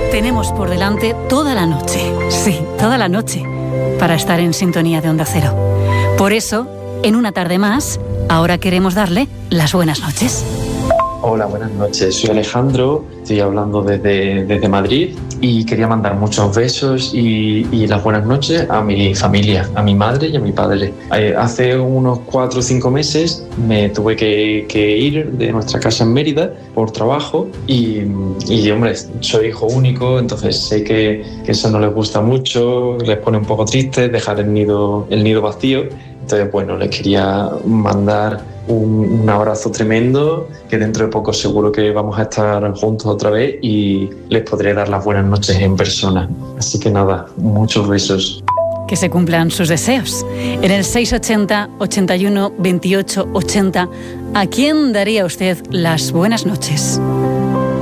Tenemos por delante toda la noche, sí, toda la noche, para estar en sintonía de Onda Cero. Por eso, en una tarde más, ahora queremos darle las buenas noches. Hola, buenas noches. Soy Alejandro, estoy hablando desde Madrid y quería mandar muchos besos y las buenas noches a mi familia, a mi madre y a mi padre. Hace unos 4 o 5 meses me tuve que ir de nuestra casa en Mérida por trabajo y hombre, soy hijo único, entonces sé que eso no les gusta mucho, les pone un poco tristes dejar el nido vacío. Entonces, bueno, les quería mandar un abrazo tremendo, que dentro de poco seguro que vamos a estar juntos otra vez y les podré dar las buenas noches en persona. Así que nada, muchos besos. Que se cumplan sus deseos. En el 680 81 28 80, ¿a quién daría usted las buenas noches?